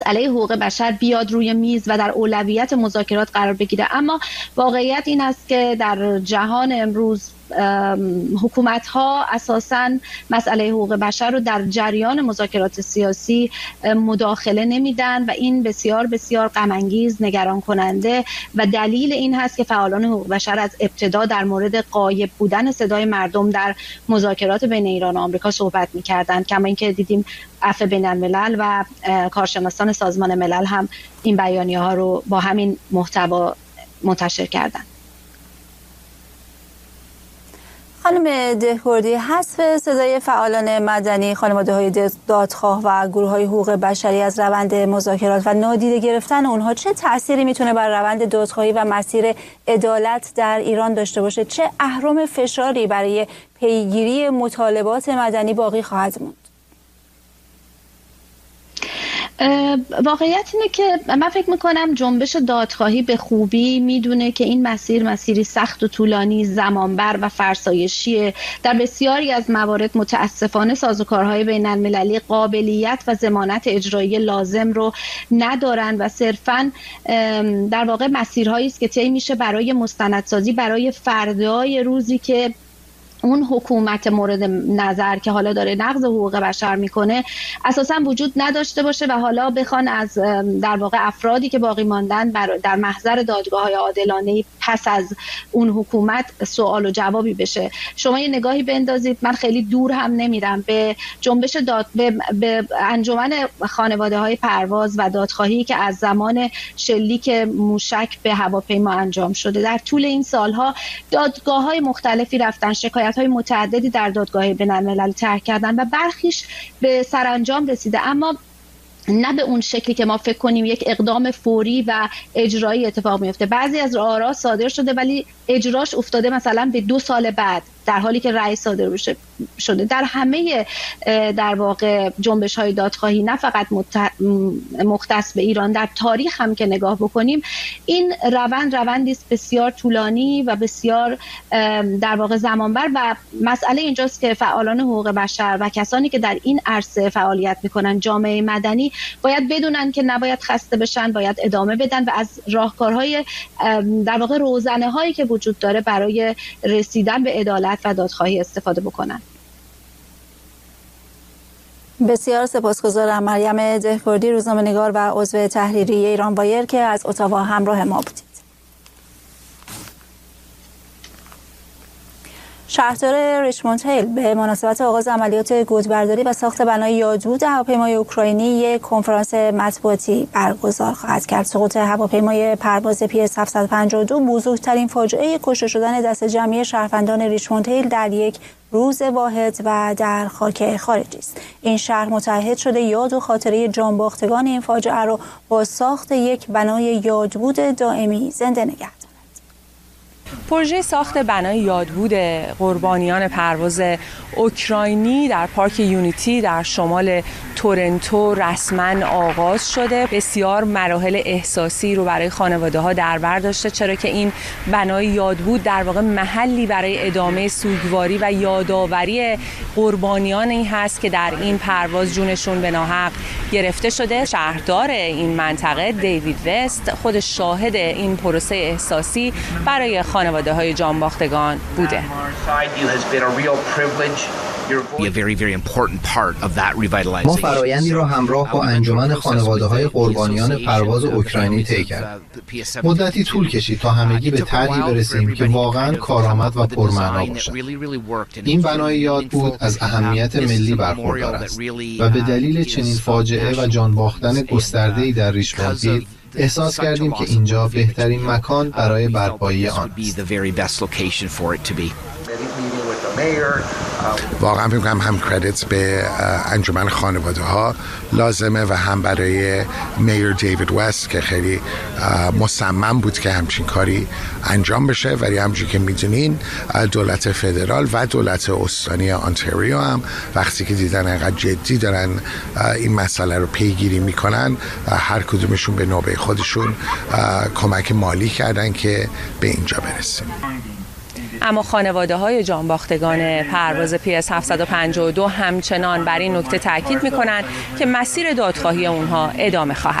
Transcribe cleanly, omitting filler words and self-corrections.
مسئله حقوق بشر بیاد روی میز و در اولویت مذاکرات قرار بگیره. اما واقعیت این است که در جهان امروز حکومت‌ها اساساً مسئله حقوق بشر رو در جریان مذاکرات سیاسی مداخله نمیدن و این بسیار بسیار غم‌انگیز، نگران کننده و دلیل این هست که فعالان حقوق بشر از ابتدا در مورد غایب بودن صدای مردم در مذاکرات بین ایران و آمریکا صحبت می‌کردند، کما اینکه دیدیم عفو بین‌الملل و کارشناسان سازمان ملل هم این بیانیه‌ها رو با همین محتوا منتشر کردند. خانم دهکردی، حذف صدای فعالان مدنی، خانواده‌های دادخواه و گروه‌های حقوق بشری از روند مذاکرات و نادیده گرفتن اونها چه تأثیری میتونه بر روند دادخواهی و مسیر عدالت در ایران داشته باشه؟ چه اهرم فشاری برای پیگیری مطالبات مدنی باقی خواهد موند؟ واقعیت اینه که من فکر میکنم جنبش دادخواهی به خوبی میدونه که این مسیری سخت و طولانی، زمانبر و فرسایشیه. در بسیاری از موارد متاسفانه سازوکارهای بین المللی قابلیت و ضمانت اجرایی لازم رو ندارن و صرفاً در واقع مسیرهایی است که طی میشه برای مستندسازی برای فردای روزی که اون حکومت مورد نظر که حالا داره نقض حقوق بشر میکنه اساسا وجود نداشته باشه و حالا بخوان از در واقع افرادی که باقی ماندن در محضر دادگاه‌های عادلانه پس از اون حکومت سوال و جوابی بشه. شما یه نگاهی بندازید، من خیلی دور هم نمیرم، به جنبش به انجمن خانواده‌های پرواز و دادخواهی که از زمان شلیک موشک به هواپیما انجام شده. در طول این سالها دادگاه‌های مختلفی رفتن، شکایت‌های متعددی در دادگاه بین‌المللی طرح کردن و برخیش به سرانجام رسیده، اما نه به اون شکلی که ما فکر کنیم یک اقدام فوری و اجرایی اتفاق میفته. بعضی از آرا صادر شده ولی اجراش افتاده مثلا به 2 سال بعد، در حالی که رأی صادر شده. در همه در واقع جنبش‌های دادخواهی، نه فقط مختص به ایران، در تاریخ هم که نگاه بکنیم، این روندی است بسیار طولانی و بسیار در واقع زمانبر و مسئله اینجاست که فعالان حقوق بشر و کسانی که در این عرصه فعالیت میکنن، جامعه مدنی، باید بدونن که نباید خسته بشن، باید ادامه بدن و از راهکارهای در واقع روزنه‌هایی که وجود داره برای رسیدن به عدالت و دادخواهی استفاده بکنن. بسیار سپاسگزارم. مریم دهکردی، روزنامه‌نگار و عضو تحریریه ایران وایر که از اتاوا همراه ما بودید. شهردار ریچموند هیل به مناسبت آغاز عملیات گودبرداری و ساخت بنای یادبود هواپیمای اوکراینی یک کنفرانس مطبوعاتی برگزار خواهد کرد. سقوط هواپیمای پرواز PS752 بزرگترین فاجعه کشته شدن دست جمعی شهروندان ریچموند هیل در یک روز واحد و در خاک خارجی است. این شهر متعهد شده یاد و خاطره جانباختگان این فاجعه را با ساخت یک بنای یادبود دائمی زنده نگه دارد. پروژه ساخت بنای یادبود قربانیان پرواز اوکراینی در پارک یونیتی در شمال تورنتو رسما آغاز شده. بسیار مراحل احساسی رو برای خانواده‌ها در بر داشته، چرا که این بنای یادبود در واقع محلی برای ادامه سوگواری و یادآوری قربانیانی هست که در این پرواز جونشون به ناحق گرفته شده. شهردار این منطقه دیوید وست خود شاهد این پروسه احساسی برای خانواده‌های جانباختگان بوده. ما فرایندی را همراه با انجمن خانواده‌های قربانیان پرواز اوکراینی طی کردیم. مدتی طول کشید تا همگی به طرحی برسیم که واقعاً کارآمد و پرمعنا باشد. این بنای یادبود از اهمیت ملی برخوردار است و به دلیل چنین فاجعه و جانباختن گسترده‌ای در ریچموند هیل احساس کردیم که اینجا بهترین مکان برای برپایی آن است. واقعا فکر کنم هم کردیت به انجمن خانواده ها لازمه و هم برای میر دیوید وست که خیلی مصمم بود که همچین کاری انجام بشه. ولی همچون که میدونین دولت فدرال و دولت استانی آنتاریو هم وقتی که دیدن انقدر جدی دارن این مسئله رو پیگیری میکنن، هر کدومشون به نوبه خودشون کمک مالی کردن که به اینجا برسیم. اما خانواده‌های جانباختگان پرواز PS 752 همچنان بر این نکته تاکید می‌کنند که مسیر دادخواهی اونها ادامه خواهد